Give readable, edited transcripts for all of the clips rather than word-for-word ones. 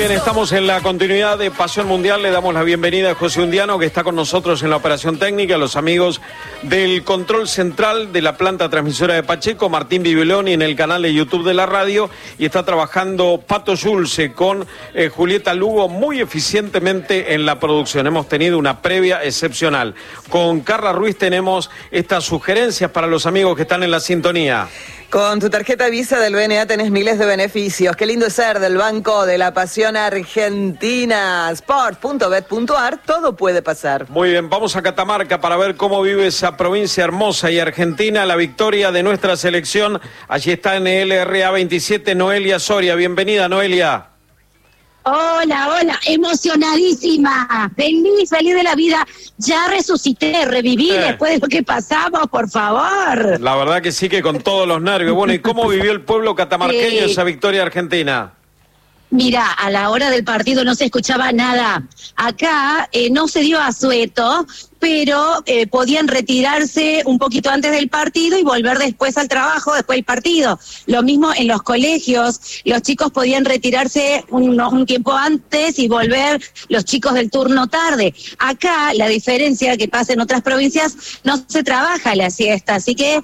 bien, estamos en la continuidad de Pasión Mundial. Le damos la bienvenida a José Undiano, que está con nosotros en la operación técnica, a los amigos del control central de la planta transmisora de Pacheco, Martín Bibiloni, en el canal de YouTube de la radio, y está trabajando Pato Schulze con Julieta Lugo muy eficientemente en la producción. Hemos tenido una previa excepcional. Con Carla Ruiz tenemos estas sugerencias para los amigos que están en la sintonía. Con tu tarjeta Visa del BNA tenés miles de beneficios. Qué lindo es ser del Banco de la Pasión Argentina. Sport.bet.ar, todo puede pasar. Muy bien, vamos a Catamarca para ver cómo vive esa provincia hermosa y argentina. La victoria de nuestra selección. Allí está en el LRA 27 Noelia Soria. Bienvenida, Noelia. Hola, hola, emocionadísima, feliz de la vida, ya resucité, reviví después de lo que pasamos, por favor. La verdad que sí, que con todos los nervios. Bueno, ¿y cómo vivió el pueblo catamarqueño esa victoria argentina? Mira, a la hora del partido no se escuchaba nada. Acá no se dio asueto, pero podían retirarse un poquito antes del partido y volver después al trabajo, después del partido. Lo mismo en los colegios, los chicos podían retirarse un tiempo antes y volver los chicos del turno tarde. Acá, la diferencia que pasa en otras provincias, no se trabaja la siesta, así que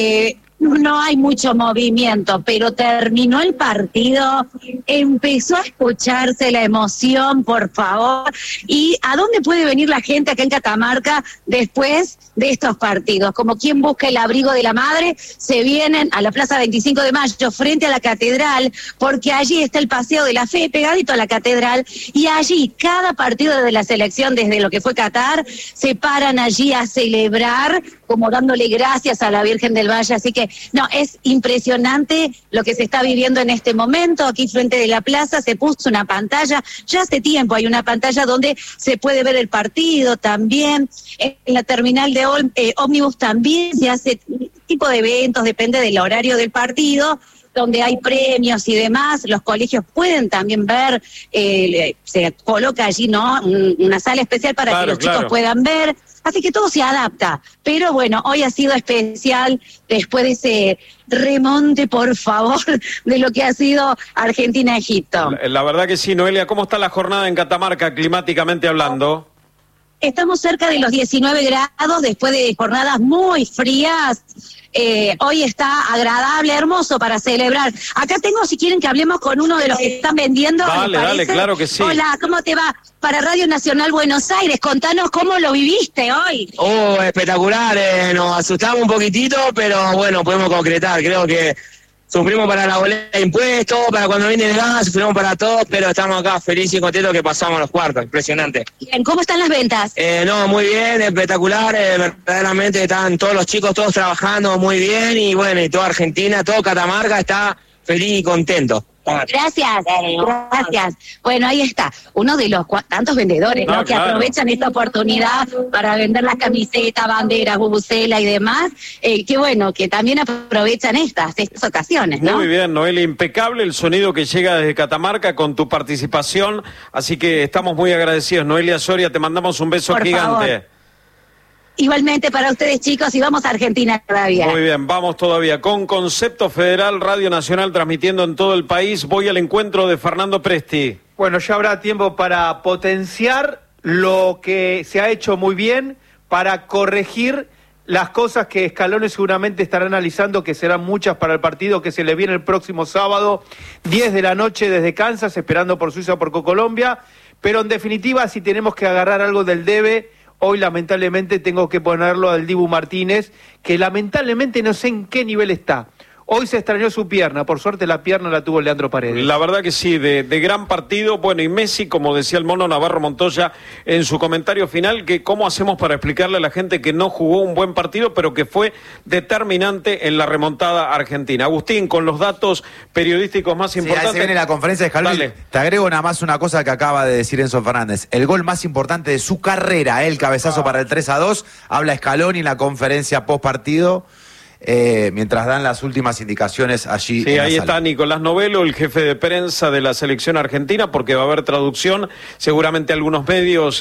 no hay mucho movimiento, pero terminó el partido, empezó a escucharse la emoción, por favor. ¿Y a dónde puede venir la gente acá en Catamarca después de estos partidos? Como quien busca el abrigo de la madre, se vienen a la Plaza 25 de Mayo, frente a la Catedral, porque allí está el Paseo de la Fe, pegadito a la Catedral, y allí cada partido de la selección, desde lo que fue Qatar, se paran allí a celebrar, como dándole gracias a la Virgen del Valle. Así que no, es impresionante lo que se está viviendo en este momento. Aquí frente de la plaza se puso una pantalla, ya hace tiempo hay una pantalla donde se puede ver el partido también. En la terminal de ómnibus también se hace tipo de eventos, depende del horario del partido, donde hay premios y demás. Los colegios pueden también ver, se coloca allí, ¿no?, una sala especial para que los chicos puedan ver. Así que todo se adapta. Pero bueno, hoy ha sido especial después de ese remonte, por favor, de lo que ha sido Argentina-Egipto. La verdad que sí, Noelia. ¿Cómo está la jornada en Catamarca, climáticamente hablando? Estamos cerca de los 19 grados después de jornadas muy frías. Hoy está agradable, hermoso para celebrar. Acá tengo, si quieren, que hablemos con uno de los que están vendiendo. Dale, claro que sí. Hola, ¿cómo te va? Para Radio Nacional Buenos Aires, contanos cómo lo viviste hoy. Oh, espectacular, nos asustamos un poquitito, pero bueno, podemos concretar. Creo que sufrimos para la boleta de impuestos, para cuando viene el gas, sufrimos para todo, pero estamos acá felices y contentos que pasamos los cuartos. Impresionante. Bien, ¿cómo están las ventas? No, muy bien, espectacular, verdaderamente están todos los chicos, todos trabajando muy bien, y bueno, y toda Argentina, todo Catamarca está feliz y contento. Gracias, gracias. Bueno, ahí está, uno de los tantos vendedores, ¿no? Que aprovechan esta oportunidad para vender las camisetas, banderas, bubucela y demás. Qué bueno, que también aprovechan estas ocasiones, ¿no? Muy bien, Noelia, impecable el sonido que llega desde Catamarca con tu participación, así que estamos muy agradecidos. Noelia Soria, te mandamos un beso gigante. Favor. Igualmente para ustedes, chicos, y vamos a Argentina todavía. Muy bien, vamos todavía. Con Concepto Federal, Radio Nacional transmitiendo en todo el país. Voy al encuentro de Fernando Presti. Bueno, ya habrá tiempo para potenciar lo que se ha hecho muy bien, para corregir las cosas que Scaloni seguramente estará analizando, que serán muchas para el partido que se le viene el próximo sábado, 10 de la noche desde Kansas, esperando por Suiza, por Colombia. Pero en definitiva, si tenemos que agarrar algo del debe, hoy lamentablemente tengo que ponerlo al Dibu Martínez, que lamentablemente no sé en qué nivel está. Hoy se extrañó su pierna, por suerte la pierna la tuvo Leandro Paredes. La verdad que sí, de gran partido. Bueno, y Messi, como decía el mono Navarro Montoya en su comentario final, que cómo hacemos para explicarle a la gente que no jugó un buen partido, pero que fue determinante en la remontada argentina. Agustín, con los datos periodísticos más importantes. Ahí se viene la conferencia de Scaloni. Dale. Te agrego nada más una cosa que acaba de decir Enzo Fernández. El gol más importante de su carrera, el cabezazo para el 3-2, habla Scaloni en la conferencia post partido. Mientras dan las últimas indicaciones allí. Sí, ahí está Nicolás Novelo, el jefe de prensa de la selección argentina, porque va a haber traducción, seguramente algunos medios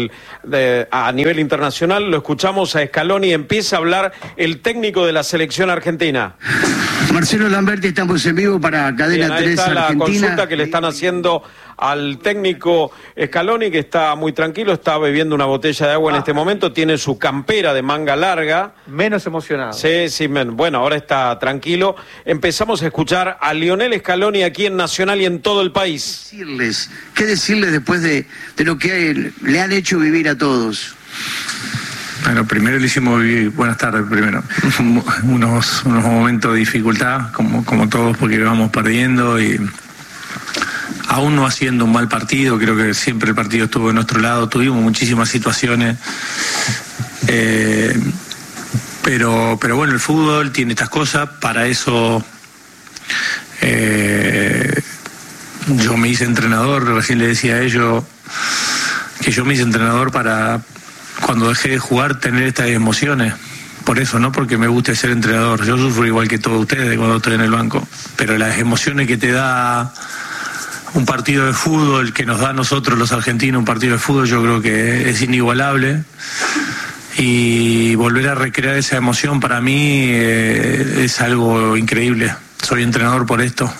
a nivel internacional. Lo escuchamos a Scaloni, empieza a hablar el técnico de la selección argentina. Marcelo Lamberti, estamos en vivo para Cadena 3 Argentina. Ahí está la Argentina. consulta que le están haciendo al técnico Scaloni, que está muy tranquilo, está bebiendo una botella de agua en este momento, tiene su campera de manga larga. Menos emocionado. Sí, bueno, ahora está tranquilo. Empezamos a escuchar a Lionel Scaloni aquí en Nacional y en todo el país. ¿Qué decirles después de lo que le han hecho vivir a todos? Bueno, primero le hicimos vivir, buenas tardes primero, unos momentos de dificultad, como todos, porque íbamos perdiendo y aún no haciendo un mal partido. Creo que siempre el partido estuvo de nuestro lado, tuvimos muchísimas situaciones, pero bueno, el fútbol tiene estas cosas. Para eso yo me hice entrenador. Recién le decía a ellos que yo me hice entrenador para, cuando dejé de jugar, tener estas emociones. Por eso, no porque me guste ser entrenador. Yo sufro igual que todos ustedes cuando estoy en el banco, pero las emociones que te da un partido de fútbol, que nos da a nosotros los argentinos un partido de fútbol, yo creo que es inigualable. Y volver a recrear esa emoción para mí es algo increíble. Soy entrenador por esto.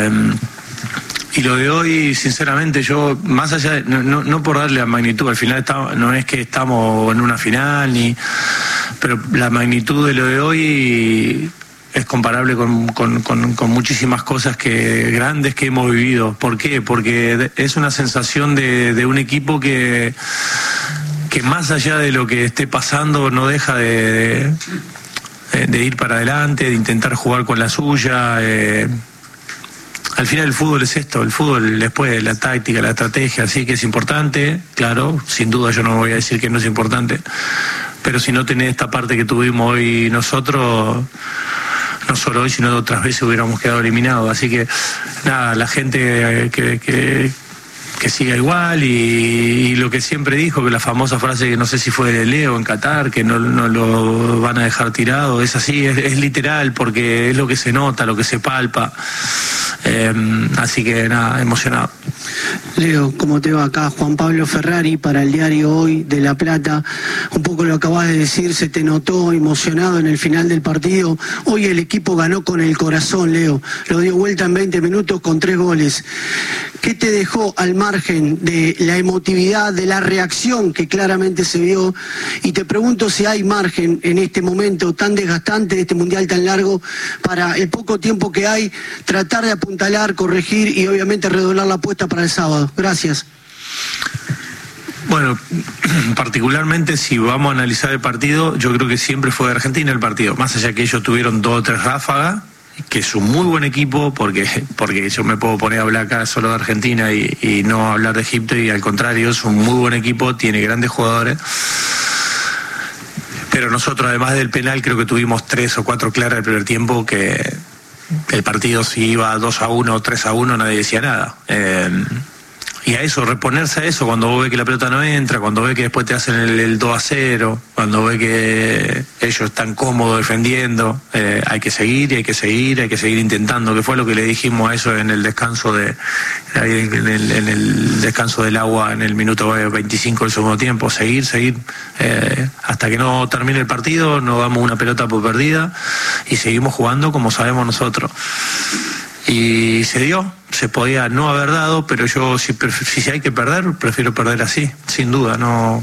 Y lo de hoy, sinceramente, yo, más allá de, no por darle la magnitud, al final no es que estamos en una final, pero la magnitud de lo de hoy es comparable con muchísimas cosas grandes que hemos vivido. ¿Por qué? Porque es una sensación de un equipo que más allá de lo que esté pasando no deja de ir para adelante, de intentar jugar con la suya. Al final el fútbol es esto, el fútbol después la táctica, la estrategia, sí que es importante, claro, sin duda yo no voy a decir que no es importante, pero si no tenés esta parte que tuvimos hoy nosotros, no solo hoy, sino otras veces hubiéramos quedado eliminados. Así que nada, la gente que siga igual, y lo que siempre dijo, que la famosa frase que no sé si fue de Leo en Qatar, que no lo van a dejar tirado, es así, es literal, porque es lo que se nota, lo que se palpa. Así que nada, emocionado. Leo, ¿cómo te va? Acá Juan Pablo Ferrari para el diario Hoy de La Plata. Un poco lo acabas de decir, se te notó emocionado en el final del partido. Hoy el equipo ganó con el corazón, Leo. Lo dio vuelta en 20 minutos con 3 goles. ¿Qué te dejó al margen de la emotividad, de la reacción que claramente se vio? Y te pregunto si hay margen en este momento tan desgastante, de este mundial tan largo, para el poco tiempo que hay, tratar de apuntalar, corregir y obviamente redoblar la apuesta para el sábado. Gracias. Bueno, particularmente si vamos a analizar el partido, yo creo que siempre fue de Argentina el partido, más allá que ellos tuvieron 2 o 3 ráfagas, que es un muy buen equipo, porque yo me puedo poner a hablar acá solo de Argentina y no hablar de Egipto, y al contrario, es un muy buen equipo, tiene grandes jugadores. Pero nosotros, además del penal, creo que tuvimos 3 o 4 claras el primer tiempo, que el partido, si iba 2-1 o 3-1, nadie decía nada. Y a eso, reponerse a eso, cuando vos ves que la pelota no entra, cuando ves que después te hacen el 2-0, cuando ves que ellos están cómodos defendiendo, hay que seguir, y hay que seguir intentando, que fue lo que le dijimos a eso en el descanso en el descanso del agua en el minuto 25 del segundo tiempo. Seguir, hasta que no termine el partido, no damos una pelota por perdida y seguimos jugando como sabemos nosotros. Y se dio, se podía no haber dado, pero yo si hay que perder, prefiero perder así, sin duda. No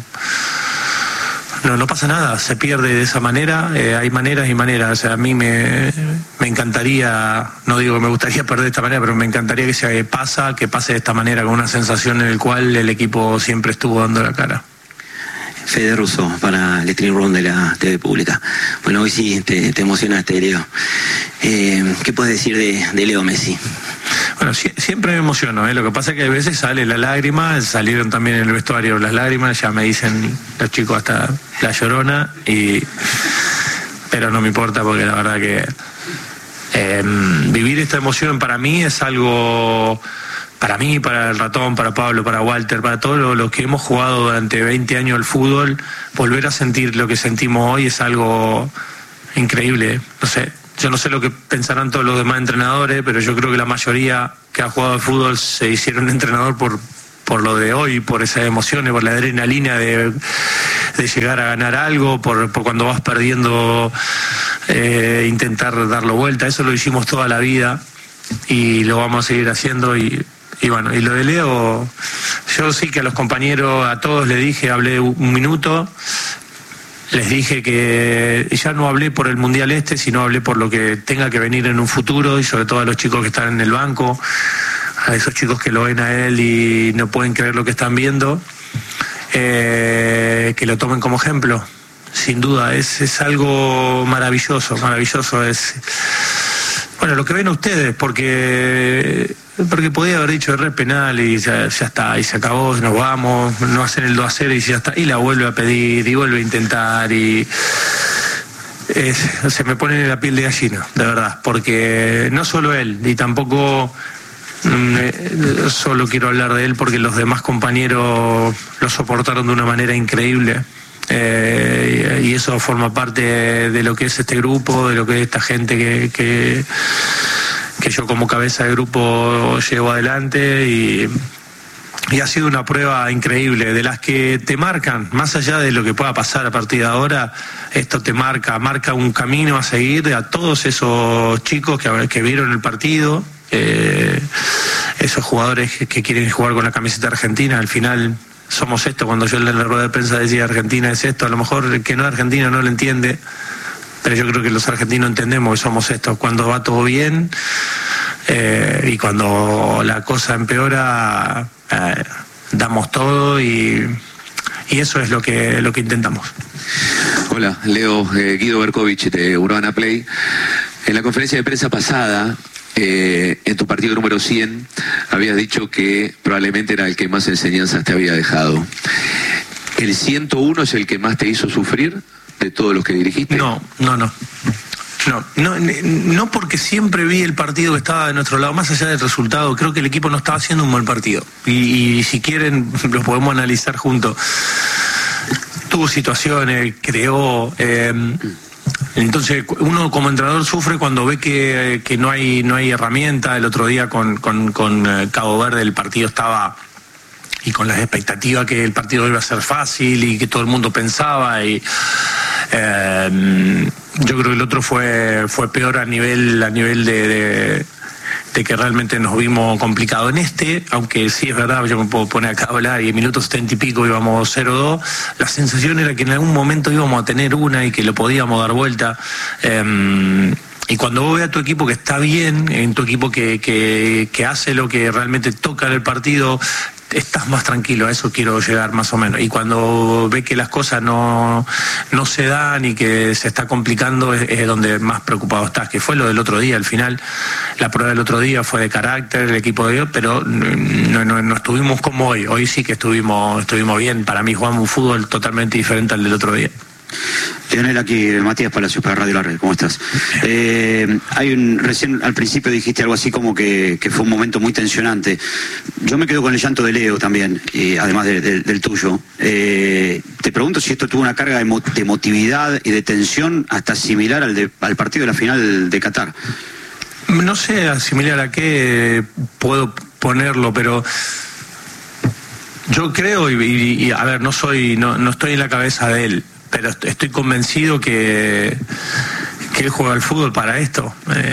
pasa nada, se pierde de esa manera, hay maneras y maneras. O sea, a mí me encantaría, no digo que me gustaría perder de esta manera, pero me encantaría que pase de esta manera, con una sensación en la cual el equipo siempre estuvo dando la cara. Fede Russo para el Stream Room de la TV Pública. Bueno, hoy sí te emocionaste, Leo. ¿Qué puedes decir de Leo Messi? Bueno, siempre me emociono, lo que pasa es que a veces sale la lágrima, salieron también en el vestuario las lágrimas, ya me dicen los chicos hasta la llorona, pero no me importa, porque la verdad que vivir esta emoción para mí es algo... Para mí, para el Ratón, para Pablo, para Walter, para todos los que hemos jugado durante 20 años al fútbol, volver a sentir lo que sentimos hoy es algo increíble. No sé, yo no sé lo que pensarán todos los demás entrenadores, pero yo creo que la mayoría que ha jugado al fútbol se hicieron entrenador por lo de hoy, por esas emociones, por la adrenalina de llegar a ganar algo, por cuando vas perdiendo, intentar darlo vuelta. Eso lo hicimos toda la vida y lo vamos a seguir haciendo, y bueno, y lo de Leo, yo sí que a los compañeros, a todos les dije, hablé un minuto, les dije que ya no hablé por el Mundial sino hablé por lo que tenga que venir en un futuro, y sobre todo a los chicos que están en el banco, a esos chicos que lo ven a él y no pueden creer lo que están viendo, que lo tomen como ejemplo. Sin duda, es algo maravilloso, es... Bueno, lo que ven ustedes, porque podía haber dicho error penal y ya está, y se acabó, nos vamos, no hacen el 2-0 y ya está, y la vuelve a pedir y vuelve a intentar y se me pone la piel de gallina, de verdad, porque no solo él, y tampoco solo quiero hablar de él porque los demás compañeros lo soportaron de una manera increíble. Y eso forma parte de lo que es este grupo, de lo que es esta gente que yo como cabeza de grupo llevo adelante, y ha sido una prueba increíble, de las que te marcan, más allá de lo que pueda pasar a partir de ahora. Esto te marca un camino a seguir a todos esos chicos que vieron el partido, esos jugadores que quieren jugar con la camiseta argentina. Al final somos esto. Cuando yo en la rueda de prensa decía Argentina es esto, a lo mejor el que no es argentino no lo entiende, pero yo creo que los argentinos entendemos que somos esto. Cuando va todo bien y cuando la cosa empeora, damos todo, y eso es lo que intentamos. Hola, Leo, Guido Berkovich de Urbana Play. En la conferencia de prensa pasada, en tu partido número 100, habías dicho que probablemente era el que más enseñanzas te había dejado. ¿El 101 es el que más te hizo sufrir de todos los que dirigiste? No, porque siempre vi el partido que estaba de nuestro lado, más allá del resultado. Creo que el equipo no estaba haciendo un buen partido, y si quieren lo podemos analizar juntos. Tuvo situaciones, creó... Entonces uno como entrenador sufre cuando ve que no hay herramienta. El otro día con Cabo Verde el partido estaba, y con las expectativas que el partido iba a ser fácil y que todo el mundo pensaba, y yo creo que el otro fue peor a nivel de que realmente nos vimos complicados. En aunque sí es verdad, yo me puedo poner acá a hablar y en minutos 70 y pico íbamos 0-2, la sensación era que en algún momento íbamos a tener una y que lo podíamos dar vuelta. Y cuando vos ves a tu equipo que está bien, en tu equipo que hace lo que realmente toca en el partido, estás más tranquilo. A eso quiero llegar más o menos. Y cuando ves que las cosas no se dan y que se está complicando, es donde más preocupado estás, que fue lo del otro día. Al final, la prueba del otro día fue de carácter, el equipo de Dios, pero no estuvimos como hoy. Hoy sí que estuvimos bien. Para mí jugamos un fútbol totalmente diferente al del otro día. Leonel, aquí Matías Palacios para Radio La Red, ¿cómo estás? Recién al principio dijiste algo así como que fue un momento muy tensionante. Yo me quedo con el llanto de Leo también, además del tuyo. Te pregunto si esto tuvo una carga de emotividad y de tensión hasta similar al partido de la final de Qatar. No sé similar a qué puedo ponerlo, pero yo creo, y a ver, no estoy en la cabeza de él, pero estoy convencido que él juega al fútbol para esto.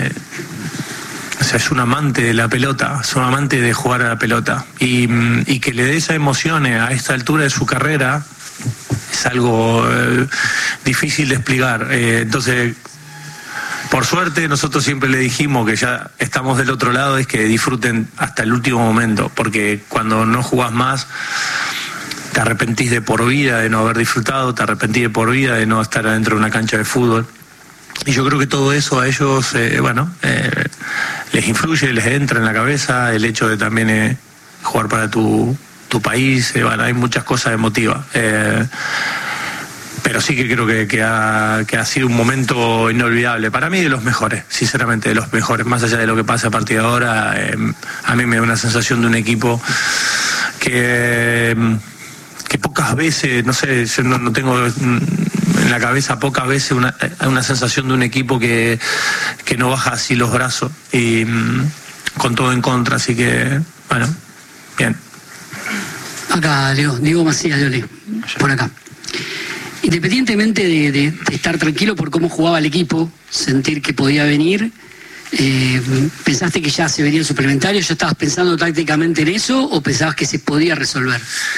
O sea, es un amante de la pelota, es un amante de jugar a la pelota. Y que le dé esas emociones a esta altura de su carrera es algo difícil de explicar. Entonces, por suerte, nosotros siempre le dijimos que ya estamos del otro lado, es que disfruten hasta el último momento, porque cuando no jugás más, te arrepentís de por vida de no haber disfrutado, te arrepentís de por vida de no estar adentro de una cancha de fútbol. Y yo creo que todo eso a ellos, les influye, les entra en la cabeza, el hecho de también jugar para tu país, hay muchas cosas emotivas. Pero sí que creo que ha sido un momento inolvidable. Para mí de los mejores, sinceramente, de los mejores. Más allá de lo que pasa a partir de ahora, a mí me da una sensación de un equipo que pocas veces, no sé, yo no tengo en la cabeza pocas veces una sensación de un equipo que no baja así los brazos y con todo en contra, así que, bueno, bien. Acá, Leo, Diego Macías, Leole, por acá. Independientemente de estar tranquilo por cómo jugaba el equipo, sentir que podía venir, ¿Pensaste que ya se venía el suplementario? ¿Ya estabas pensando tácticamente en eso o pensabas que se podía resolver?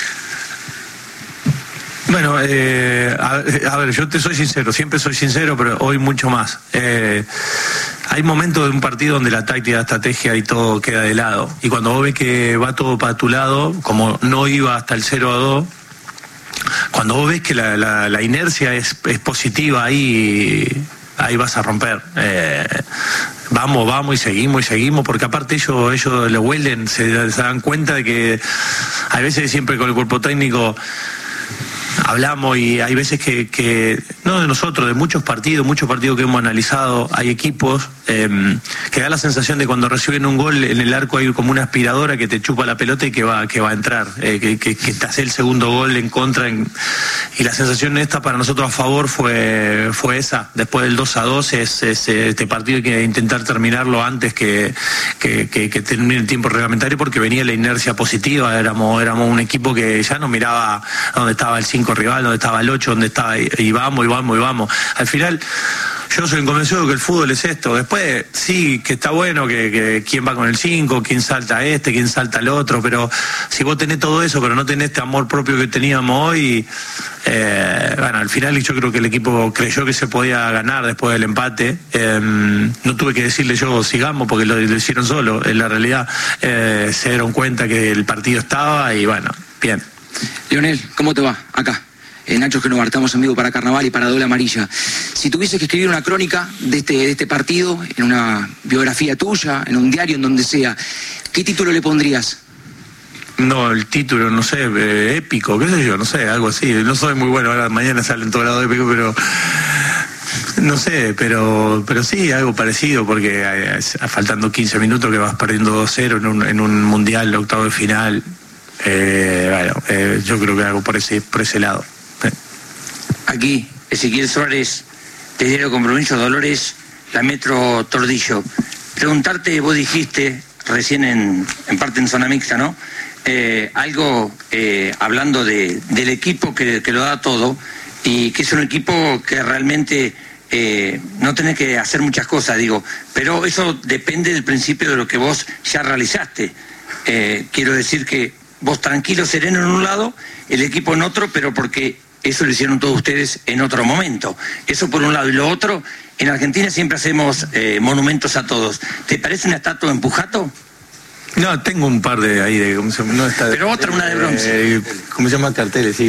Bueno, a ver, yo te soy sincero, siempre soy sincero, pero hoy mucho más. Hay momentos de un partido donde la táctica, la estrategia y todo queda de lado. Y cuando vos ves que va todo para tu lado, como no iba hasta el 0-2, cuando vos ves que la inercia es positiva, ahí vas a romper. Vamos y seguimos, porque aparte ellos lo huelen, se dan cuenta de que hay veces siempre con el cuerpo técnico hablamos y hay veces que no de nosotros, de muchos partidos que hemos analizado, hay equipos que da la sensación de cuando reciben un gol en el arco hay como una aspiradora que te chupa la pelota y que va a entrar, que te hace el segundo gol en contra, y la sensación esta para nosotros a favor fue esa. Después del 2-2 es este partido hay que intentar terminarlo antes que termine el tiempo reglamentario, porque venía la inercia positiva, éramos un equipo que ya no miraba dónde estaba el 5 rival, dónde estaba el 8, dónde estaba, y vamos. Al final yo soy convencido de que el fútbol es esto. Después sí, que está bueno que quién va con el 5, quién salta quién salta el otro, pero si vos tenés todo eso, pero no tenés este amor propio que teníamos hoy, bueno, al final yo creo que el equipo creyó que se podía ganar después del empate. No tuve que decirle yo sigamos, porque lo hicieron solo. En la realidad se dieron cuenta que el partido estaba y bueno, bien. Lionel, ¿cómo te va? Acá, Nacho Genovar, estamos en vivo para Carnaval y para Doble Amarilla. Si tuvieses que escribir una crónica de este partido, en una biografía tuya, en un diario, en donde sea, ¿qué título le pondrías? No, el título, no sé, épico, qué sé yo, no sé, algo así. No soy muy bueno, ahora mañana sale en todo lado épico, pero no sé, pero sí, algo parecido, porque faltando 15 minutos que vas perdiendo 2-0 en un mundial, octavo de final. Yo creo que algo por ese lado. Aquí, Ezequiel Suárez, de Diario Compromiso, Dolores, la Metro Tordillo. Preguntarte, vos dijiste recién en parte en zona mixta, ¿no? Algo hablando del equipo que lo da todo y que es un equipo que realmente no tenés que hacer muchas cosas, digo, pero eso depende del principio de lo que vos ya realizaste. Quiero decir que vos tranquilo, sereno en un lado, el equipo en otro, pero porque eso lo hicieron todos ustedes en otro momento. Eso por un lado. Y lo otro, en Argentina siempre hacemos monumentos a todos. ¿Te parece una estatua en Pujato? No, tengo un par de ahí de... ¿cómo se llama? No, está pero otra, una de bronce. ¿Cómo se llama? Carteles, sí.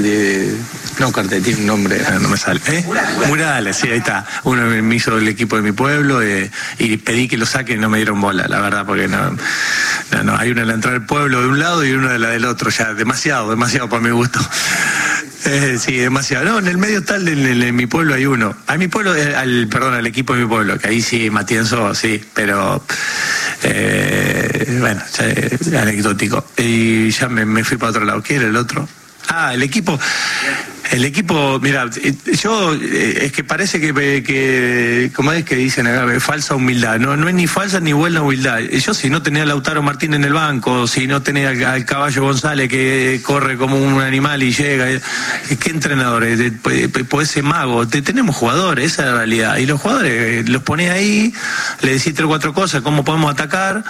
No, cartel, tiene un nombre, no me sale. Murales, sí, ahí está. Uno me hizo el equipo de mi pueblo y pedí que lo saquen y no me dieron bola, la verdad, porque no, hay una en la entrada del pueblo de un lado y una de la del otro, ya demasiado para mi gusto. Sí, demasiado. No, en el medio tal, en mi pueblo hay uno. A mi pueblo, al equipo de mi pueblo, que ahí sí, Matienzo, sí, pero bueno, anecdótico. Y ya me fui para otro lado. ¿Qué era el otro? Ah, el equipo, mira, yo, es que parece que como es que dicen acá, falsa humildad, no es ni falsa ni buena humildad. Yo si no tenía a Lautaro Martín en el banco, si no tenía al Caballo González que corre como un animal y llega, ¿qué entrenadores? Podés ser mago, tenemos jugadores, esa es la realidad, y los jugadores los ponés ahí, le decís 3 o 4 cosas, cómo podemos atacar,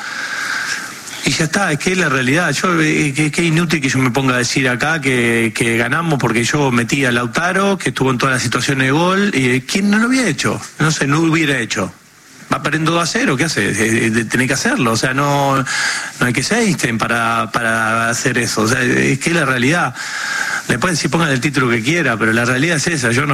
y ya está, es que es la realidad. Que es inútil que yo me ponga a decir acá que ganamos porque yo metí a Lautaro, que estuvo en todas las situaciones de gol, y ¿quién no lo había hecho? No sé, no hubiera hecho. Va perdiendo 2-0, ¿qué hace? Tenés que hacerlo, o sea, no hay que ser Einstein para hacer eso, o sea, es que es la realidad. Después sí pongan el título que quiera, pero la realidad es esa. Yo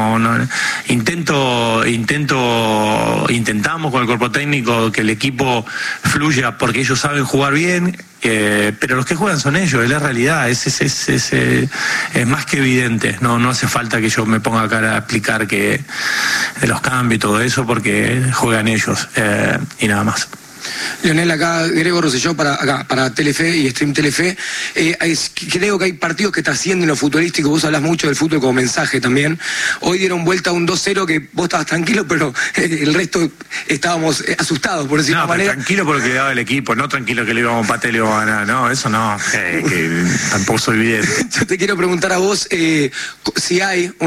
intentamos con el cuerpo técnico que el equipo fluya porque ellos saben jugar bien, pero los que juegan son ellos, es la realidad, es más que evidente. No hace falta que yo me ponga acá a explicar que de los cambios y todo eso, porque juegan ellos y nada más. Lionel, acá Grego Rosselló para Telefe y Stream Telefe. Creo que hay partidos que trascienden lo futbolístico. Vos hablas mucho del fútbol como mensaje también. Hoy dieron vuelta a un 2-0 que vos estabas tranquilo, pero el resto estábamos asustados, por decirlo de una manera. Tranquilo porque quedaba el equipo, no tranquilo que le íbamos a empatar y le íbamos a ganar. No, eso no, que tampoco soy evidente. Yo te quiero preguntar a vos si hay